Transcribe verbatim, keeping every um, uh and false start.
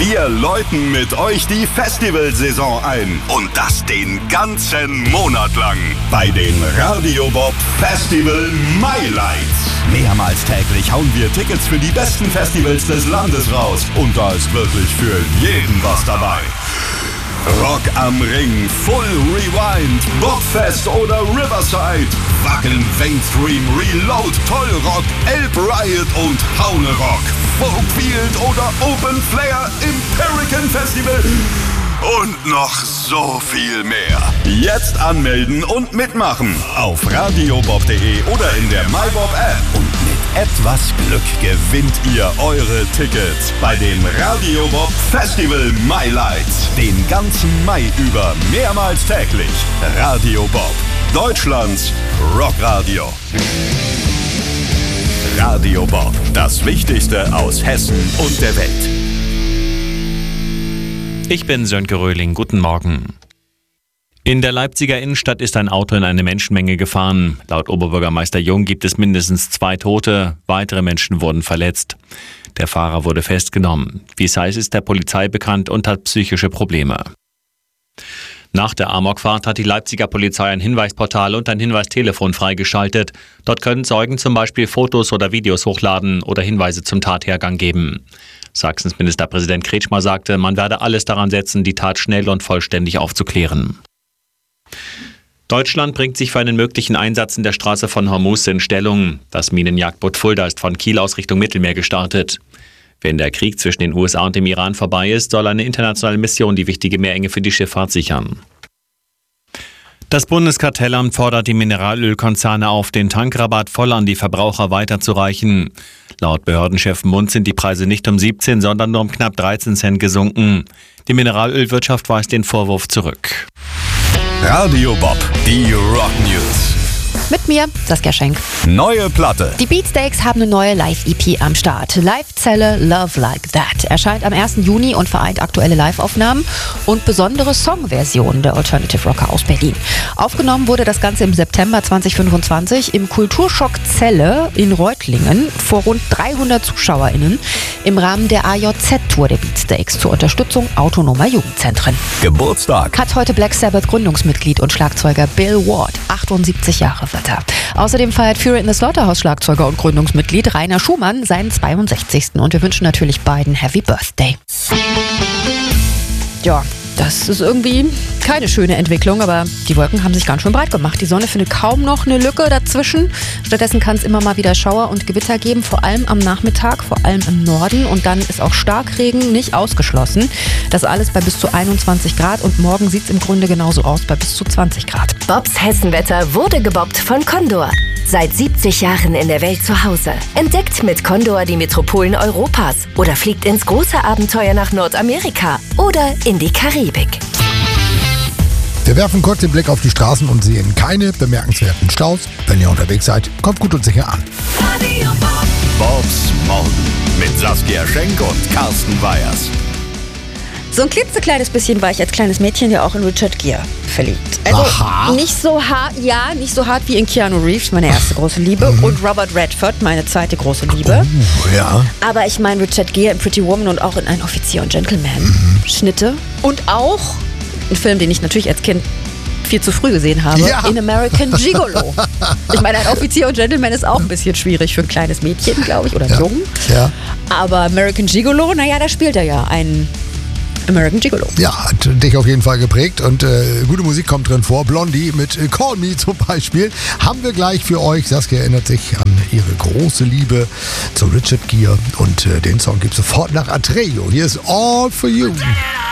Wir läuten mit euch die Festivalsaison ein. Und das den ganzen Monat lang. Bei den Radio Bob Festival Highlights. Mehrmals täglich hauen wir Tickets für die besten Festivals des Landes raus. Und da ist wirklich für jeden was dabei. Rock am Ring, Full Rewind, Bobfest oder Riverside, Wacken, Mainstream, Reload, Tollrock, Elb Riot und Haune Rock, Folkfield oder Open Flair im Pelican Festival und noch so viel mehr. Jetzt anmelden und mitmachen auf radiobob punkt de oder in der MyBob-App. Und mit etwas Glück gewinnt ihr eure Tickets bei den Radio Bob Festival Highlights. Den ganzen Mai über mehrmals täglich. Radio Bob, Deutschlands Rockradio. Radio Bob, das Wichtigste aus Hessen und der Welt. Ich bin Sönke Röhling, guten Morgen. In der Leipziger Innenstadt ist ein Auto in eine Menschenmenge gefahren. Laut Oberbürgermeister Jung gibt es mindestens zwei Tote, weitere Menschen wurden verletzt. Der Fahrer wurde festgenommen. Wie es heißt, ist der Polizei bekannt und hat psychische Probleme. Nach der Amokfahrt hat die Leipziger Polizei ein Hinweisportal und ein Hinweistelefon freigeschaltet. Dort können Zeugen zum Beispiel Fotos oder Videos hochladen oder Hinweise zum Tathergang geben. Sachsens Ministerpräsident Kretschmer sagte, man werde alles daran setzen, die Tat schnell und vollständig aufzuklären. Deutschland bringt sich für einen möglichen Einsatz in der Straße von Hormuz in Stellung. Das Minenjagdboot Fulda ist von Kiel aus Richtung Mittelmeer gestartet. Wenn der Krieg zwischen den U S A und dem Iran vorbei ist, soll eine internationale Mission die wichtige Meerenge für die Schifffahrt sichern. Das Bundeskartellamt fordert die Mineralölkonzerne auf, den Tankrabatt voll an die Verbraucher weiterzureichen. Laut Behördenchef Mund sind die Preise nicht um siebzehn, sondern nur um knapp dreizehn Cent gesunken. Die Mineralölwirtschaft weist den Vorwurf zurück. Radio Bob, die Rock News. Mit mir, Saskia Schenk. Neue Platte. Die Beatsteaks haben eine neue Live-E P am Start. Live-Zelle Love Like That erscheint am ersten Juni und vereint aktuelle Live-Aufnahmen und besondere Songversionen der Alternative Rocker aus Berlin. Aufgenommen wurde das Ganze im September zwanzig fünfundzwanzig im Kulturschock Zelle in Reutlingen vor rund dreihundert ZuschauerInnen im Rahmen der A J Z-Tour der Beatsteaks zur Unterstützung autonomer Jugendzentren. Geburtstag Hat heute Black Sabbath Gründungsmitglied und Schlagzeuger Bill Ward, achtundsiebzig Jahre wird er. Außerdem feiert Fury in the Slaughterhouse Schlagzeuger und Gründungsmitglied Rainer Schumann seinen zweiundsechzigsten Und wir wünschen natürlich beiden Happy Birthday. Ja, das ist irgendwie keine schöne Entwicklung, aber die Wolken haben sich ganz schön breit gemacht. Die Sonne findet kaum noch eine Lücke dazwischen. Stattdessen kann es immer mal wieder Schauer und Gewitter geben, vor allem am Nachmittag, vor allem im Norden. Und dann ist auch Starkregen nicht ausgeschlossen. Das alles bei bis zu einundzwanzig Grad und morgen sieht es im Grunde genauso aus, bei bis zu zwanzig Grad. Bobs Hessenwetter wurde gebobbt von Condor. Seit siebzig Jahren in der Welt zu Hause. Entdeckt mit Condor die Metropolen Europas oder fliegt ins große Abenteuer nach Nordamerika oder in die Karibik. Wir werfen kurz den Blick auf die Straßen und sehen keine bemerkenswerten Staus. Wenn ihr unterwegs seid, kommt gut und sicher an. Bobs Morgen mit Saskia Schenk und Carsten Weyers. So ein klitzekleines bisschen war ich als kleines Mädchen ja auch in Richard Gere verliebt. Also Aha. nicht so hart, ja, nicht so hart wie in Keanu Reeves, meine erste große Liebe, mhm. und Robert Redford, meine zweite große Liebe. Oh, ja. Aber ich meine Richard Gere in Pretty Woman und auch in Ein Offizier und Gentleman. Mhm. Schnitte. Und auch ein Film, den ich natürlich als Kind viel zu früh gesehen habe, ja. in American Gigolo. Ich meine, Ein Offizier und Gentleman ist auch ein bisschen schwierig für ein kleines Mädchen, glaube ich, oder ja. jung. Ja. Aber American Gigolo, naja, da spielt er ja einen American Gigolo. Ja, hat dich auf jeden Fall geprägt und äh, gute Musik kommt drin vor. Blondie mit äh, Call Me zum Beispiel haben wir gleich für euch. Saskia erinnert sich an ihre große Liebe zu Richard Gere und äh, den Song gibt es sofort nach Atreo. Hier ist All For You.